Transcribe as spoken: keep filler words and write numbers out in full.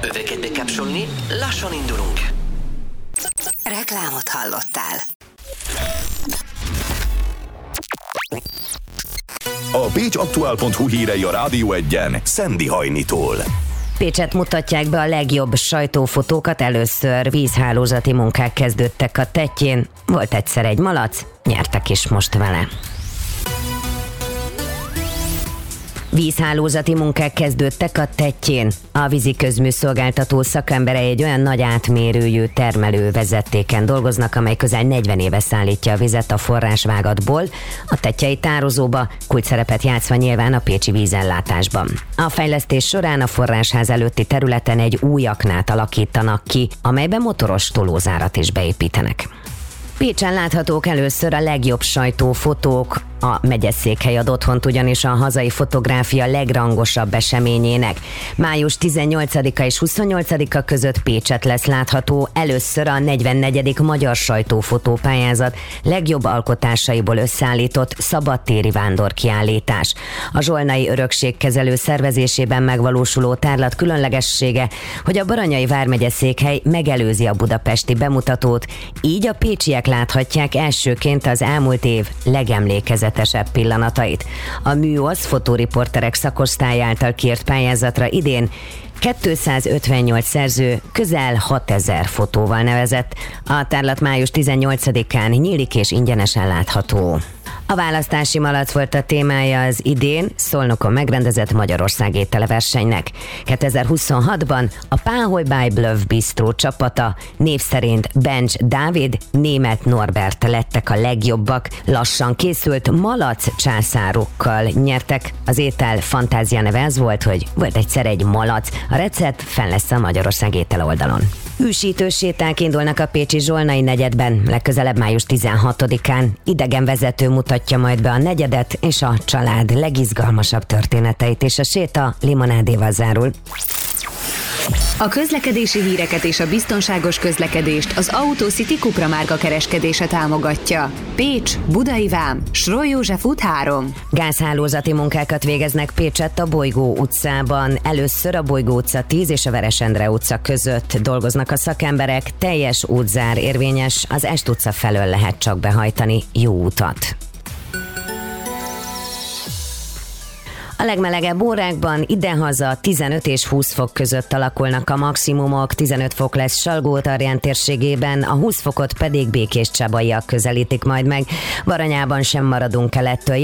Öveket bekapcsolni, lassan indulunk. Reklámot hallottál. A pécsaktuál pont hu hírei a Rádió Egyen Szendi Hajnitól. Pécset mutatják be a legjobb sajtófotókat, először vízhálózati munkák kezdődtek a Tettyén. Volt egyszer egy malac, nyertek is most vele. Vízhálózati munkák kezdődtek a Tettyén. A vízi közműszolgáltató szakemberei egy olyan nagy átmérőjű termelővezetéken dolgoznak, amely közel negyven éve szállítja a vizet a forrásvágatból, a tettyei tározóba, kulcsszerepet játszva nyilván a pécsi vízellátásban. A fejlesztés során a forrásház előtti területen egy új aknát alakítanak ki, amelyben motoros tolózárat is beépítenek. Pécsen láthatók először a legjobb sajtófotók. A megyeszékhely ad otthont ugyanis a hazai fotográfia legrangosabb eseményének. május tizennyolcadika és huszonnyolcadika között Pécset lesz látható először a negyvennegyedik Magyar Sajtófotópályázat legjobb alkotásaiból összeállított szabadtéri vándorkiállítás. A zsolnai örökségkezelő szervezésében megvalósuló tárlat különlegessége, hogy a Baranyai vármegye székhely megelőzi a budapesti bemutatót, így a pécsiek láthatják elsőként az elmúlt év legemlékezetesebb pillanatait. A műosz fotóriporterek szakosztály által kiírt pályázatra idén kétszázötvennyolc szerző közel hatezer fotóval nevezett. A tárlat május tizennyolcadikán nyílik és ingyenesen látható. A választási malac volt a témája az idén Szolnokon megrendezett Magyarország ételeversenynek. kétezer-huszonhatban a Páholy by Bluff Bistro csapata név szerint Bencs Dávid, Németh Norbert lettek a legjobbak. Lassan készült malac császárokkal nyertek. Az étel fantázia neve az volt, hogy volt egyszer egy malac. A recept fenn lesz a Magyarország étele oldalon. Ősítő séták indulnak a pécsi zsolnai negyedben, legközelebb május tizenhatodikán. Idegenvezető mutatja majd be a negyedet és a család legizgalmasabb történeteit, és a séta limonádéval zárul. A közlekedési híreket és a biztonságos közlekedést az Autocity Cupra márka kereskedése támogatja. Pécs, Budai Vám, Sroly József út három. Gázhálózati munkákat végeznek Pécsett a Bolygó utcában. Először a Bolygó utca tíz és a Veres Endre utca között dolgoznak a szakemberek. Teljes útzár érvényes, az Est utca felől lehet csak behajtani. Jó utat! A legmelegebb órákban idehaza tizenöt és húsz fok között alakulnak a maximumok, tizenöt fok lesz Salgó-Tarján térségében, a húsz fokot pedig Békéscsabaiak közelítik majd meg. Baranyában sem maradunk el ettől.